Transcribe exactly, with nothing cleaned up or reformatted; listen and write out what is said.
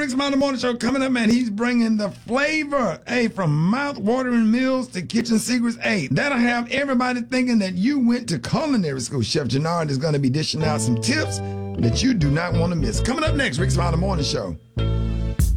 Rick Smiley Morning Show coming up, man. He's bringing the flavor, hey, from mouth-watering meals to kitchen secrets. Hey, that'll have everybody thinking that you went to culinary school. Chef Jannard is going to be dishing out some tips that you do not want to miss. Coming up next, Rick Smiley Morning Show.